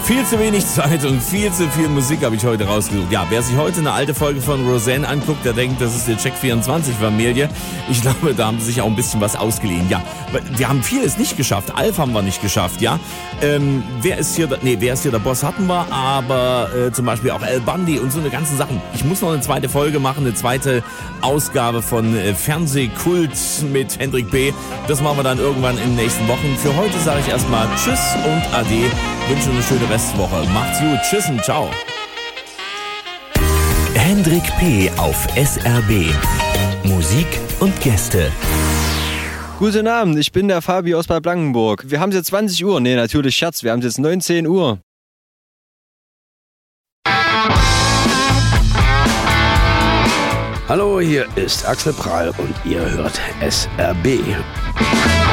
Viel zu wenig Zeit und viel zu viel Musik habe ich heute rausgesucht. Ja, wer sich heute eine alte Folge von Roseanne anguckt, der denkt, das ist die Check24-Familie. Ich glaube, da haben sie sich auch ein bisschen was ausgeliehen. Ja, wir haben vieles nicht geschafft. Alf haben wir nicht geschafft, ja. Wer ist hier der Boss hatten wir, aber zum Beispiel auch Al Bundy und so eine ganzen Sachen. Ich muss noch eine zweite Folge machen, eine zweite Ausgabe von Fernsehkult mit Hendrik B. Das machen wir dann irgendwann in den nächsten Wochen. Für heute sage ich erstmal Tschüss und Ade. Wünsche eine schöne Restwoche. Macht's gut. Tschüss und ciao. Hendrik P. auf SRB. Musik und Gäste. Guten Abend, ich bin der Fabi aus Bad Blankenburg. Wir haben es jetzt 20 Uhr. Nee, natürlich Scherz. Wir haben es jetzt 19 Uhr. Hallo, hier ist Axel Prahl und ihr hört SRB.